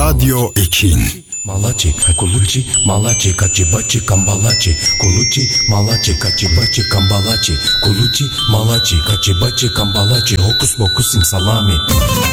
Radyo Ekin. Malachi, Kuluchi, Malachi, Kachibachi, Kambalachi, Kuluchi, Malachi, Kachibachi, Kambalachi, Kuluchi, Malachi, Kachibachi, Kambalachi, Hokus Pokus Simsalami.